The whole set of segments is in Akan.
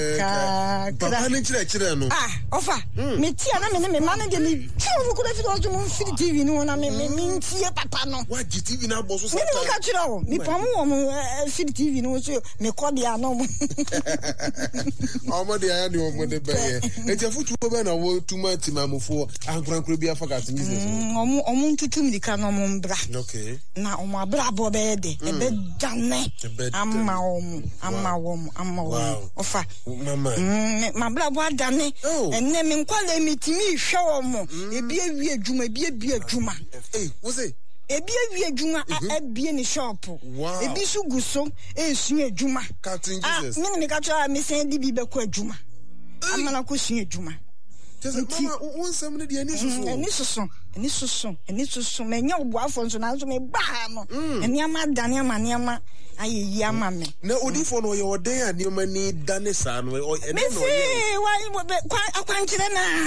Papa ni chire no. Ofa. Me tia na me man de ni twu ko da fi do mo fi TV ni wona me ntie papa no. Wa TV na boso sa. Me ka chire o. Me pam wo mo fi TV ni so me ko dia no mo. Omo de aya de omo de be ye. Eti afutu be na wo tuma timamofo ankurankura bi afa ka tinji so. Omo ntutu mi ka no mo mbra. Okay. Na omo abra bo be de. E be dane. Amma wo. Ofa. Mama. Ma bra bo adane. Enne me nkwale mitimi hwe wo mo. Ebi awie adwuma, ebi adwuma. Wo say ebi awie adwuma abie ni shop. Ebi su guso ensu adwuma. Captain Jesus. Me ka twa me sen di bi be ko adwuma. Amana ko su adwuma. Mama, won sam ne de ani susu. Ani susu. Me nya obuafo nso na nso me ba no. Eni ama dane ama ne ama ayeyi ama me. Na odifo no ye oden ani ama ni dane sa no. Me see wa akwankyere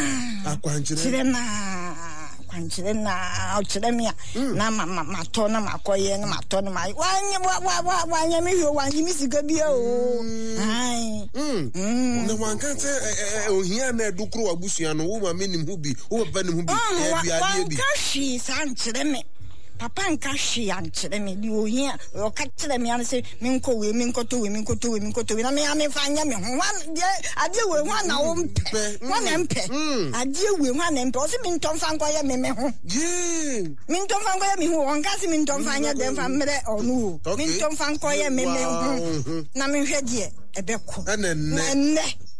na ochire me na mato na makoye na mato na mai wanye me hwe wanye mi siga bia o ai na wanka te ohia na edukuru abusua no wo ma menim hu bi wo ba nim hu bi e bia de bi ka shi san kyere me papa nka shi an kyere me di ohia o ka kyere me an se me nko we me nko to we na me ame fanya me ho ade we ho na wo mpe ade we ho na mpe o se me ntom fa nko ye me ho me ntom fa nko ye me ho on ka se me ntom fa nya dem fa mere onu me ntom fa nko ye me ho na me hwe de ebeko enne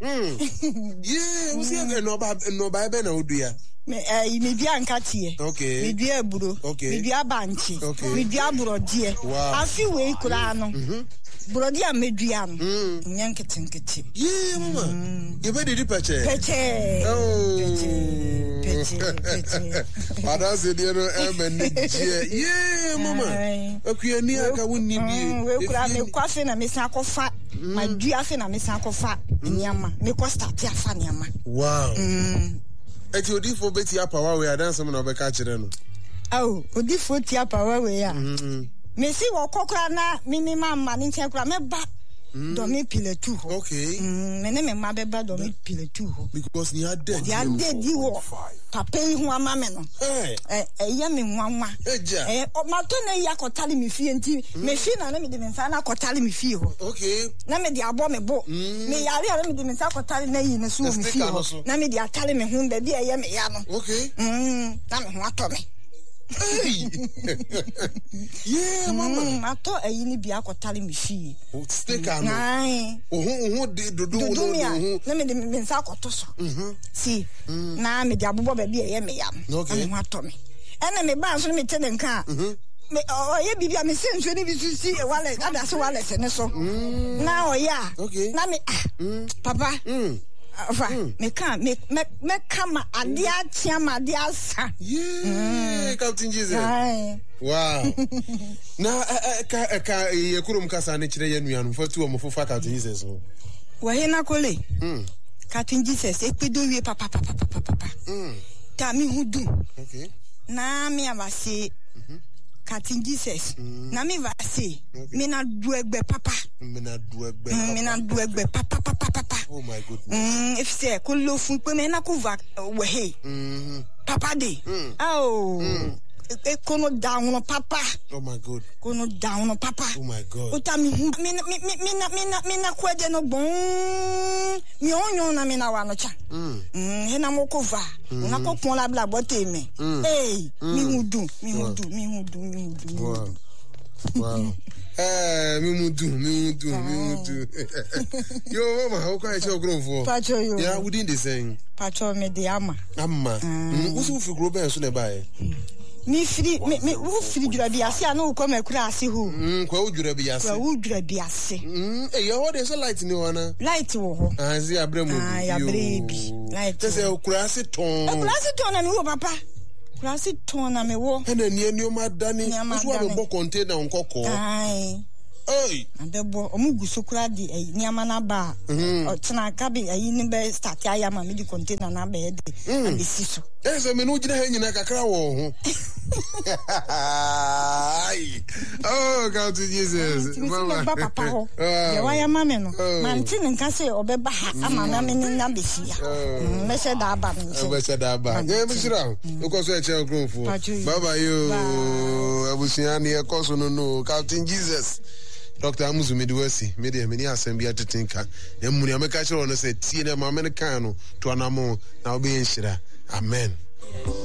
usi no ba be na odua me bia nkatie me bia eburo me bia banchi me bia brodie afi we kura no brodie amedua no nyanketinketi mama ye be di peche ada se de no emeni mama akuani aka wonni bi we kura me kwafe na me san kofa ma dua fe na me san kofa nyama me ko start afa nyama eti odifo beti apawa we adansem na obeka kire no odifo ti apawa we ya me si wo kokora na minimum ma ni ntia me ba do me pile tu ho me ne me ma be ba do me pile tu ho because ni ade di wo papa yi hu ama me no ya me nwanwa o ma to na ya kotale mi fie nti me fi na me de me nsa na kotale mi fie ho na me de abo me bo me yare ya me de me nsa kotale na yi na so mi fie ho na me de atale me hu ba bi ya me ya no na me hu ato me mama mato ayini bia kotale mi fie stick am ohu de dodo na me de me nsa koto so si na me de abobo ba bia me ya no na me hu ato me ena me ba so me tene nka me oye bibia me senso ni bi susi wallet ada so wallet ne so na oya na me papa Afa me kama ade atia ma ade asa Captain Jesus wow na ka yekurum kasa ne kire yanuanu fatu omofofa Captain Jesus wa hena kole Captain Jesus ekpedo wie papa ta mi hudu na mi abase Captain Jesus na mi va se me na duegbe papa papa oh my goodness if say ko lo fun pe me na ko va we he papa de kono down papa oh my god kono down papa oh my god utami me na kwede no bon mi onyo na me na wa no cha he na mo ko va na ko pon la bla bote me mi hudu wow mi mudu yo mama how can I show grow for pacho yo yeah within the saying pacho me de ama usu fi grow ben so na bae mi wo firi dura bi ase ana wo koma kura ase ho kwa wo dura bi ase yo what is light ni wana light wo ho azi abremu ya brebi light say kura ase ton na mi wo papa klasi tona me wo ena ni o ma dani so wa bo container nkoko abebo omugu sokura di ni amana ba o tena ka bi ayi ni be start aya ma me di container na be de and the siso so me no gina ha nyina kakra wo ho Oh, God to Jesus. Mama. Papa. Why am I man? Mantin and Cassie or Beba, I'm a man in Nabisia. Messed Abba. Messed Abba. Yeah, Mr. Because I shall go for Baba. You, I was here, Coso, no, Captain Jesus. Dr. Amuzu Midwesi, Media, many assembly at the Tinker. Then Muniamaka on said, see them Americano to Anamo, now being Shira. Amen.